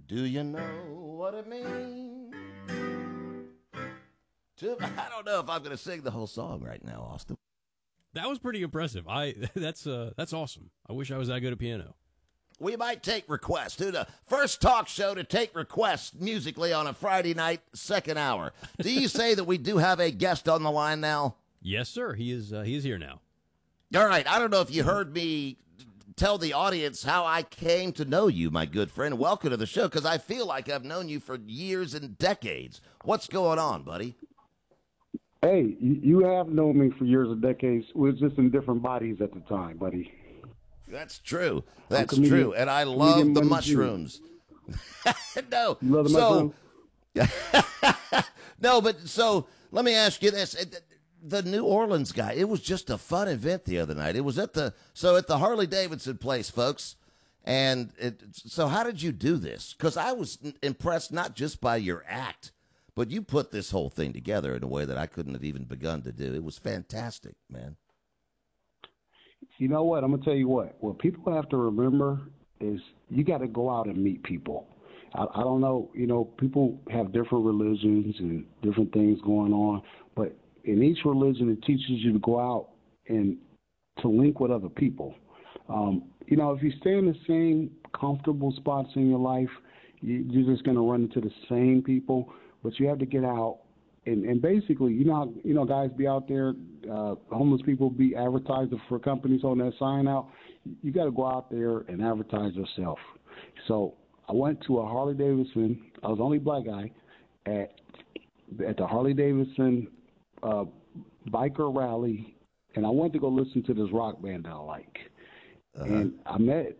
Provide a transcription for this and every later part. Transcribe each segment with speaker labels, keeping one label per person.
Speaker 1: Do you know what it means? I don't know if I'm going to sing the whole song right now, Austin.
Speaker 2: That was pretty impressive. That's awesome. I wish I was that good at piano.
Speaker 1: We might take requests. Do the first talk show to take requests musically on a Friday night, second hour. Do you say that we do have a guest on the line now?
Speaker 2: Yes, sir. He is here now.
Speaker 1: All right. I don't know if you heard me tell the audience how I came to know you, my good friend. Welcome to the show, because I feel like I've known you for years and decades. What's going on, buddy?
Speaker 3: Hey, you have known me for years and decades. We were just in different bodies at the time, buddy.
Speaker 1: That's true. That's true. And I love the mushrooms. No.
Speaker 3: You love the mushrooms?
Speaker 1: No, but so let me ask you this. The New Orleans guy, it was just a fun event the other night. It was at the Harley Davidson place, folks. And so how did you do this? Because I was impressed not just by your act, but you put this whole thing together in a way that I couldn't have even begun to do. It was fantastic, man.
Speaker 3: You know what? I'm going to tell you what people have to remember is you got to go out and meet people. I don't know, people have different religions and different things going on, but in each religion, it teaches you to go out and to link with other people. If you stay in the same comfortable spots in your life, you're just going to run into the same people, but you have to get out. And basically, guys be out there, homeless people be advertising for companies on that sign out. You got to go out there and advertise yourself. So I went to a Harley Davidson. I was the only black guy at the Harley Davidson biker rally, and I went to go listen to this rock band that I like. And I met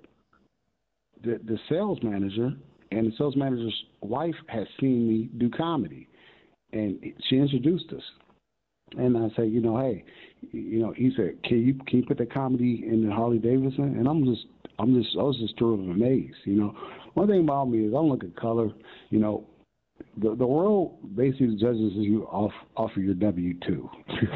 Speaker 3: the sales manager, and the sales manager's wife had seen me do comedy. And she introduced us, and I said, hey, he said, can you put the comedy in the Harley Davidson? And I was just thrilled and amazed. One thing about me is I don't look at color. The world basically judges you off of your W-2.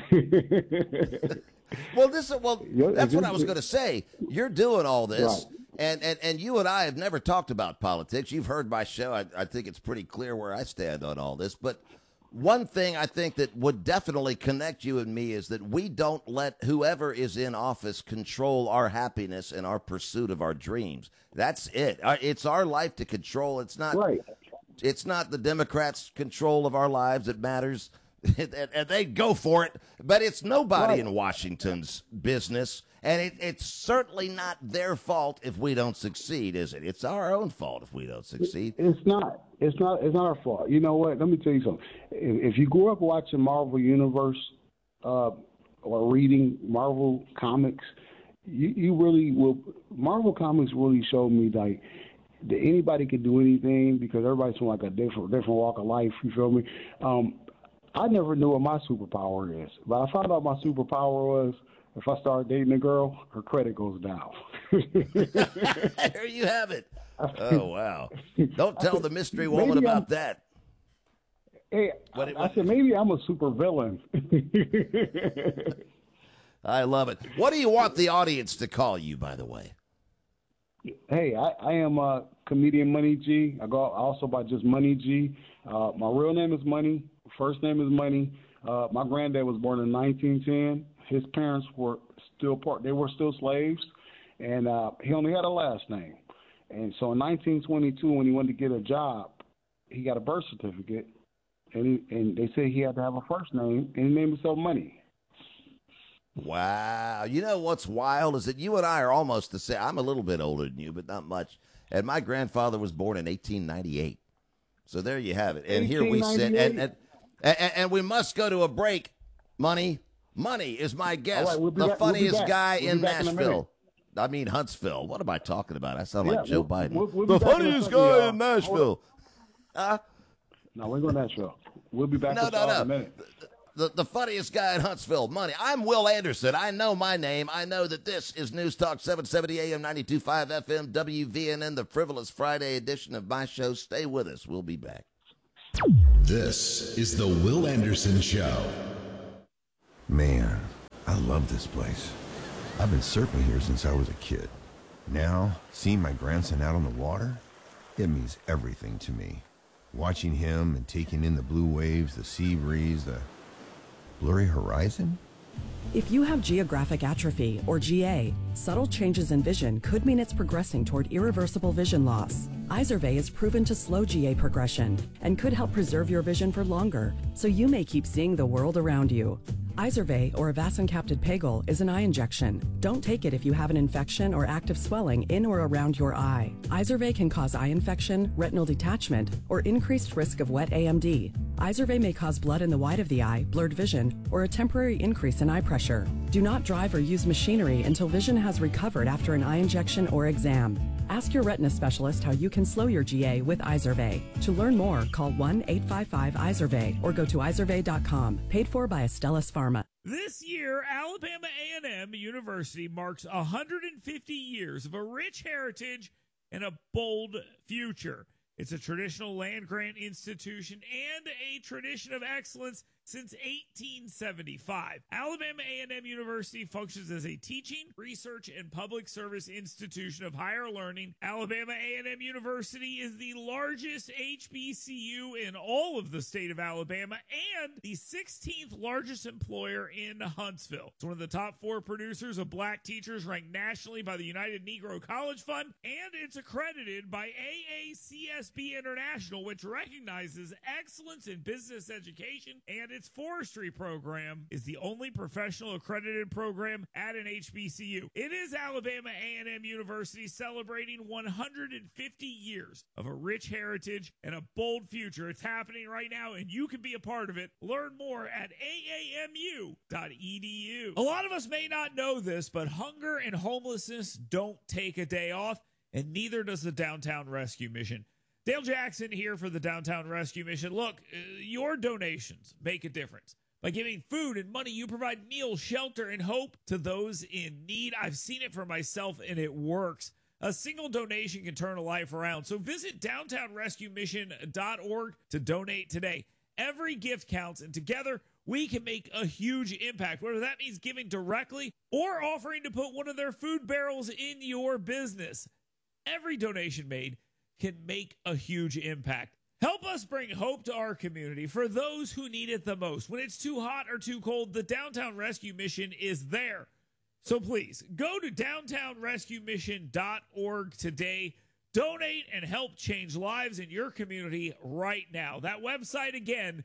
Speaker 1: That's what I was going to say. You're doing all this. Right. And you and I have never talked about politics. You've heard my show. I think it's pretty clear where I stand on all this, but one thing I think that would definitely connect you and me is that we don't let whoever is in office control our happiness and our pursuit of our dreams. That's it. It's our life to control. It's not right. It's not the Democrats' control of our lives that matters, and they go for it. But it's nobody in Washington's business, and it's certainly not their fault if we don't succeed, is it? It's our own fault if we don't succeed.
Speaker 3: It's not. It's not our fault. You know what? Let me tell you something. If you grew up watching Marvel Universe or reading Marvel comics, you really will. Marvel comics really showed me that anybody could do anything because everybody's from like a different walk of life. You feel me? I never knew what my superpower is, but I found out my superpower was if I start dating a girl, her credit goes down.
Speaker 1: There you have it. Oh, wow. Don't tell the mystery woman about that.
Speaker 3: Hey, I said maybe I'm a super villain.
Speaker 1: I love it. What do you want the audience to call you, by the way?
Speaker 3: Hey, I am a comedian Money G. I go also by just Money G. My real name is Money. First name is Money. My granddad was born in 1910. His parents were they were still slaves, and he only had a last name. And so in 1922, when he wanted to get a job, he got a birth certificate, and they said he had to have a first name, and he named himself Money.
Speaker 1: Wow. You know what's wild is that you and I are almost the same. I'm a little bit older than you, but not much. And my grandfather was born in 1898. So there you have it. And here we sit, and we must go to a break. Money is my guest,
Speaker 3: right,
Speaker 1: the funniest guy in Nashville. I mean, Huntsville. What am I talking about? I sound like Joe Biden.
Speaker 3: We'll
Speaker 1: the funniest guy in Nashville.
Speaker 3: No, we're going to Nashville. We'll be back in a minute.
Speaker 1: The funniest guy in Huntsville, Money. I'm Will Anderson. I know my name. I know that this is News Talk 770 AM 92.5 FM WVNN, the Frivolous Friday edition of my show. Stay with us. We'll be back.
Speaker 4: This is the Will Anderson Show.
Speaker 5: Man, I love this place. I've been surfing here since I was a kid. Now, seeing my grandson out on the water, It means everything to me. Watching him and taking in the blue waves, the sea breeze, the blurry horizon.
Speaker 6: If you have geographic atrophy, or GA, subtle changes in vision could mean it's progressing toward irreversible vision loss. Izervay is proven to slow GA progression and could help preserve your vision for longer, so you may keep seeing the world around you. Izervay, or avacincaptad pegol, is an eye injection. Don't take it if you have an infection or active swelling in or around your eye. Izervay can cause eye infection, retinal detachment, or increased risk of wet AMD. Izervay may cause blood in the white of the eye, blurred vision, or a temporary increase in eye pressure. Do not drive or use machinery until vision has recovered after an eye injection or exam. Ask your retina specialist how you can slow your GA with Izervay. To learn more, call 1-855-IZERVAY or go to izervay.com. Paid for by Astellas Pharma.
Speaker 7: This year, Alabama A&M University marks 150 years of a rich heritage and a bold future. It's a traditional land-grant institution and a tradition of excellence since 1875. Alabama A&M University functions as a teaching, research, and public service institution of higher learning. Alabama A&M University is the largest HBCU in all of the state of Alabama and the 16th largest employer in Huntsville. It's one of the top 4 producers of black teachers, ranked nationally by the United Negro College Fund, and it's accredited by AACSB International, which recognizes excellence in business education, and its forestry program is the only professional accredited program at an HBCU. It is Alabama A&M University celebrating 150 years of a rich heritage and a bold future. It's happening right now, and you can be a part of it. Learn more at aamu.edu. A lot of us may not know this, but hunger and homelessness don't take a day off, and neither does the Downtown Rescue Mission. Dale Jackson here for the Downtown Rescue Mission. Look, your donations make a difference. By giving food and money, you provide meals, shelter, and hope to those in need. I've seen it for myself, and it works. A single donation can turn a life around. So visit downtownrescuemission.org to donate today. Every gift counts, and together we can make a huge impact, whether that means giving directly or offering to put one of their food barrels in your business. Every donation made can make a huge impact. Help us bring hope to our community for those who need it the most. When it's too hot or too cold, the Downtown Rescue Mission is there. So please, go to downtownrescuemission.org today. Donate and help change lives in your community right now. That website again,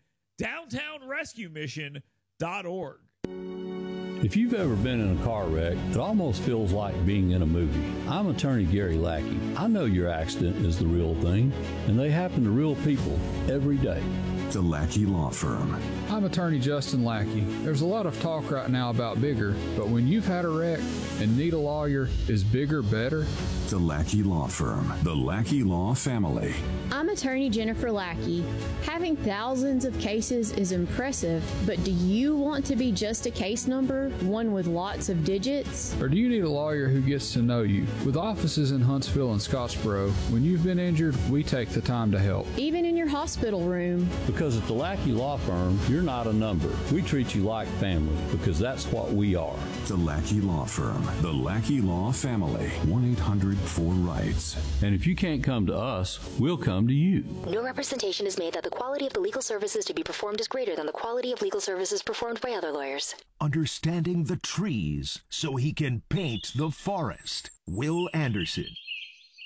Speaker 7: downtownrescuemission.org.
Speaker 8: If you've ever been in a car wreck, it almost feels like being in a movie. I'm attorney Gary Lackey. I know your accident is the real thing, and they happen to real people every day.
Speaker 9: The Lackey Law Firm.
Speaker 10: I'm attorney Justin Lackey. There's a lot of talk right now about bigger, but when you've had a wreck and need a lawyer, is bigger better?
Speaker 9: The Lackey Law Firm. The Lackey Law Family.
Speaker 11: I'm attorney Jennifer Lackey. Having thousands of cases is impressive, but do you want to be just a case number, one with lots of digits?
Speaker 10: Or do you need a lawyer who gets to know you? With offices in Huntsville and Scottsboro, when you've been injured, we take the time to help.
Speaker 11: Even in your hospital room.
Speaker 8: Because at the Lackey Law Firm, you're not a number. We treat you like family because that's what we are.
Speaker 9: The Lackey Law Firm. The Lackey Law Family. 1-800-4RIGHTS.
Speaker 8: And if you can't come to us, we'll come to you.
Speaker 12: No representation is made that the quality of the legal services to be performed is greater than the quality of legal services performed by other lawyers.
Speaker 13: Understanding the trees so he can paint the forest. Will Anderson.